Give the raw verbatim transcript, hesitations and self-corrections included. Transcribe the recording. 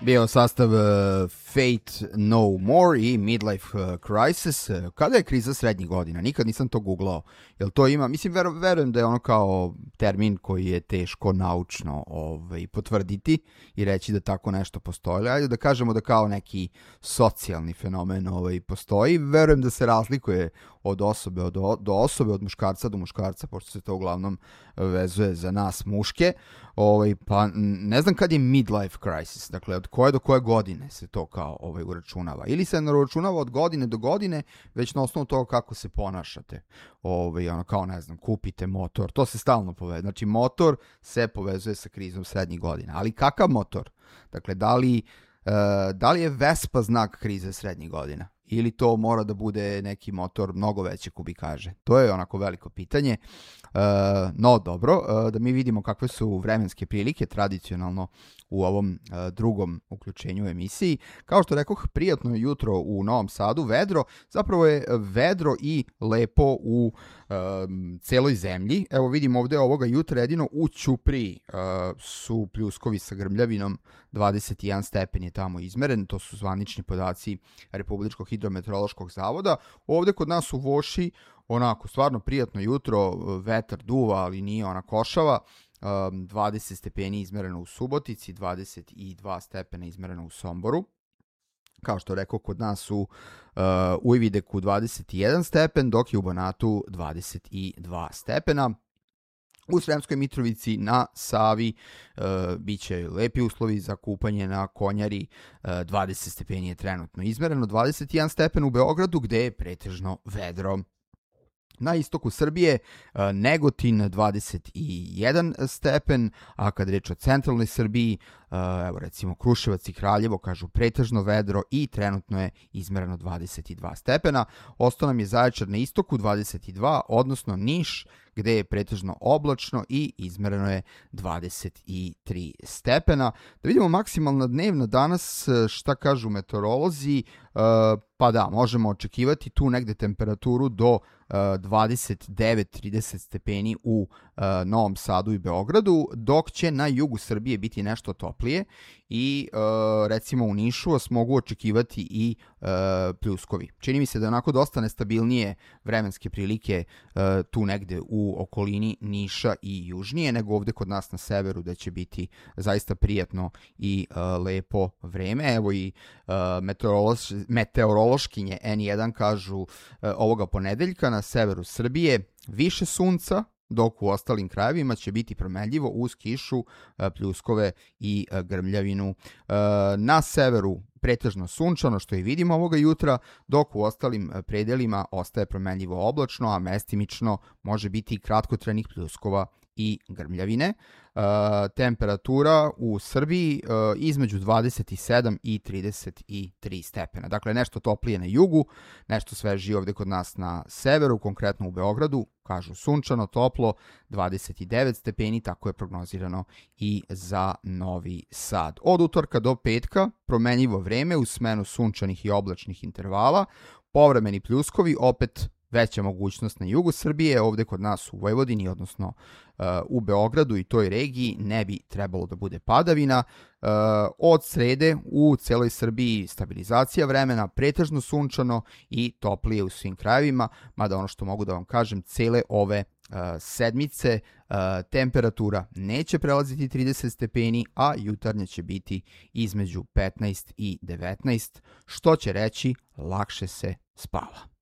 Bio sastav uh, Fate No More i Midlife uh, Crisis. Kada je kriza srednjih godina? Nikad nisam to googlao. Jel to ima? Mislim, ver, verujem da je ono kao termin koji je teško naučno ovaj, potvrditi i reći da tako nešto postoji. Ajde da kažemo da kao neki socijalni fenomen ovaj, postoji. Verujem da se razlikuje od osobe od, do osobe, od muškarca do muškarca, pošto se to uglavnom vezuje za nas muške. Ovaj, pa ne znam kad je midlife crisis, dakle od koje do koje godine se to kao ovaj, uračunava. Ili se ne uračunava od godine do godine, već na osnovu toga kako se ponašate. Ovaj, ono, kao ne znam, kupite motor, to se stalno povezuje. Znači motor se povezuje sa krizom srednjih godina. Ali kakav motor? Dakle, da li, uh, da li je Vespa znak krize srednjih godina? Ili to mora da bude neki motor mnogo veće kubikaže? To je onako veliko pitanje. Uh, no dobro, uh, da mi vidimo kakve su vremenske prilike tradicionalno u ovom uh, drugom uključenju u emisiji. Kao što rekoh, prijatno jutro u Novom Sadu, vedro, zapravo je vedro i lepo u uh, celoj zemlji. Evo vidimo ovde ovoga jutra, jedino u Ćupriji uh, su pljuskovi sa grmljavinom, dvadeset jedan stepen je tamo izmeren, to su zvanični podaci Republičkog hidrometeorološkog zavoda. Ovde kod nas u Voši, onako, stvarno prijatno jutro, vetar duva, ali nije ona košava, dvadeset stepeni izmereno u Subotici, dvadeset dva stepena izmereno u Somboru. Kao što rekao, kod nas u uh, Ujvideku dvadeset jedan stepen, dok je u Banatu dvadeset dva stepena. U Sremskoj Mitrovici na Savi uh, bit će lepi uslovi za kupanje na Konjari, uh, dvadeset stepeni je trenutno izmereno, dvadeset jedan stepen u Beogradu gde je pretežno vedro. Na istoku Srbije Negotin dvadeset jedan stepen, a kad reč o centralnoj Srbiji, evo recimo Kruševac i Kraljevo kažu pretežno vedro i trenutno je izmereno dvadeset dva stepena. Ostao nam je Zaječar na istoku dvadeset dva, odnosno Niš gde je pretežno oblačno i izmereno je dvadeset tri stepena. Da vidimo maksimalna dnevna danas, šta kažu meteorolozi. Pa da, možemo očekivati tu negde temperaturu do dvadeset devet trideset stepeni u Novom Sadu i Beogradu, dok će na jugu Srbije biti nešto toplije i recimo u Nišu vas mogu očekivati i pljuskovi. Čini mi se da je onako dosta nestabilnije vremenske prilike tu negde u okolini Niša i južnije, nego ovde kod nas na severu, da će biti zaista prijatno i lepo vreme. Evo i meteorološ, meteorološkinje en jedan kažu ovoga ponedeljka na severu Srbije više sunca, dok u ostalim krajevima će biti promenljivo uz kišu, pljuskove i grmljavinu. Na severu pretežno sunčano, što i vidimo ovoga jutra, dok u ostalim predelima ostaje promenljivo oblačno, a mestimično može biti kratkotrenih pljuskova i grmljavine. Uh, temperatura u Srbiji uh, između dvadeset sedam i trideset tri stepena. Dakle, nešto toplije na jugu, nešto svežije ovde kod nas na severu, konkretno u Beogradu, kažu sunčano, toplo, dvadeset devet stepeni, tako je prognozirano i za Novi Sad. Od utorka do petka promenljivo vreme uz smenu sunčanih i oblačnih intervala, povremeni pljuskovi, opet veća mogućnost na jugu Srbije, ovde kod nas u Vojvodini, odnosno uh, u Beogradu i toj regiji ne bi trebalo da bude padavina. Uh, od srede u celoj Srbiji stabilizacija vremena, pretežno sunčano i toplije u svim krajevima, mada ono što mogu da vam kažem, cele ove uh, sedmice uh, temperatura neće prelaziti trideset stepeni, a jutarnje će biti između petnaest i devetnaest, što će reći lakše se spava.